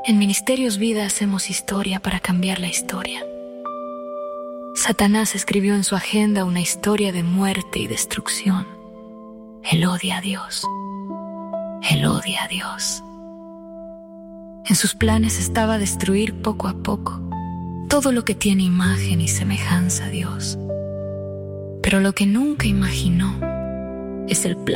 En Ministerios Vida hacemos historia para cambiar la historia. Satanás escribió en su agenda una historia de muerte y destrucción. Él odia a Dios. Él odia a Dios. En sus planes estaba destruir poco a poco todo lo que tiene imagen y semejanza a Dios. Pero lo que nunca imaginó es el plan